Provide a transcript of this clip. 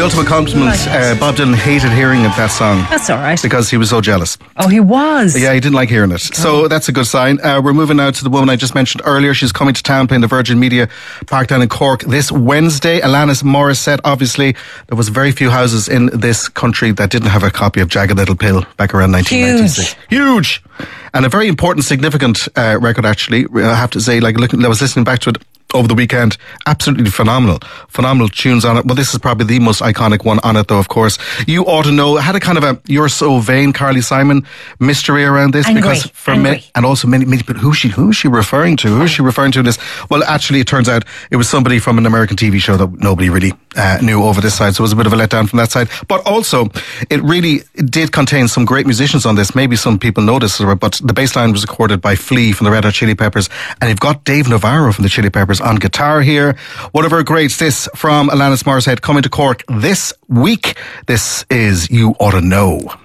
the ultimate compliment. Bob Dylan hated hearing that song. That's all right. Because he was so jealous. Oh, he was? Yeah, he didn't like hearing it. So that's a good sign. We're moving now to the woman I just mentioned earlier. She's coming to town playing the Virgin Media Park down in Cork this Wednesday. Alanis Morissette. Obviously, there was very few houses in this country that didn't have a copy of Jagged Little Pill back around 1996. Huge. And a very important, significant record, actually. I have to say, I was listening back to it over the weekend. Absolutely phenomenal tunes on it. Well, this is probably the most iconic one on it, though, of course. You Ought to Know had a kind of a You're So Vain Carly Simon mystery around this. Because for many, and also many people, who's she referring to? Who's she referring to in this? Well, actually, it turns out it was somebody from an American TV show that nobody really knew over this side, so it was a bit of a letdown from that side. But also, it really did contain some great musicians on this. Maybe some people noticed it, but the bass line was recorded by Flea from the Red Hot Chili Peppers, and you've got Dave Navarro from the Chili Peppers on guitar here. One of our greats, this from Alanis Morissette, coming to Cork this week. This is You Ought to Know.